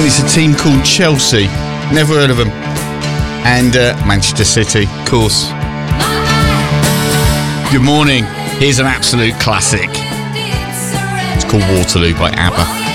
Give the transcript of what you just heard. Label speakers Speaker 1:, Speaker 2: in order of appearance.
Speaker 1: It's a team called Chelsea. Never heard of them. And Manchester City, of course. Good morning. Here's an absolute classic. It's called Waterloo by ABBA.